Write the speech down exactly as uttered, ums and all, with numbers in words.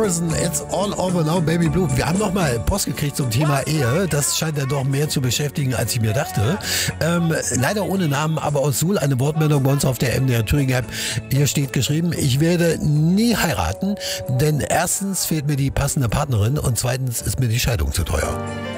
Morrison, It's All Over Now, Baby Blue. Wir haben nochmal Post gekriegt zum Thema Ehe. Das scheint ja doch mehr zu beschäftigen, als ich mir dachte. Ähm, leider ohne Namen, aber aus Suhl eine Wortmeldung bei uns auf der M D R Thüringen App. Hier steht geschrieben, ich werde nie heiraten, denn erstens fehlt mir die passende Partnerin und zweitens ist mir die Scheidung zu teuer.